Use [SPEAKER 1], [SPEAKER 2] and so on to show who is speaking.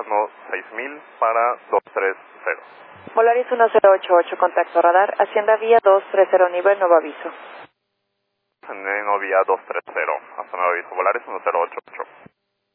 [SPEAKER 1] Cessna 6000 para 230.
[SPEAKER 2] Volaris 1088, contacto radar, Hacienda Vía 230, nivel nuevo aviso.
[SPEAKER 1] Neno vía 230, hasta nuevo aviso, Volaris 1088.